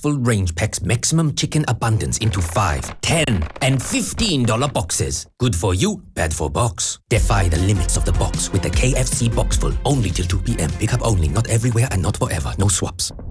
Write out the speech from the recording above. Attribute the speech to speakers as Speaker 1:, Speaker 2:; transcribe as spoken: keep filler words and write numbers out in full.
Speaker 1: full range packs maximum chicken abundance into five, ten, and fifteen dollar boxes. Good for you, bad for box. Defy the limits of the box with the K F C Boxful. Only till two p.m. Pick up only, not everywhere and not forever. No swaps.